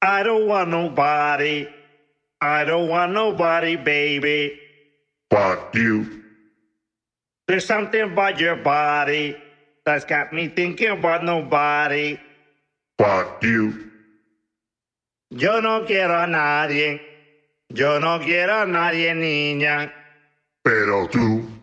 I don't want nobody. I don't want nobody, baby. Fuck you. There's something about your body that's got me thinking about nobody. Fuck you. Yo no quiero a nadie. Yo no quiero a nadie, niña. Pero tú